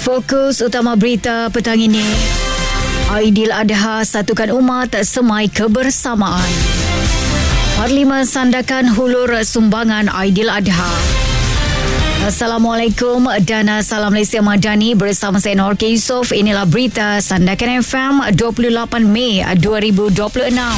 Fokus utama berita petang ini. Aidiladha satukan umat semai kebersamaan. Parlimen sandakan hulur sumbangan Aidiladha. Assalamualaikum dan salam Malaysia Madani bersama saya Norke Yusof. Inilah berita Sandakan FM 28 Mei 2026.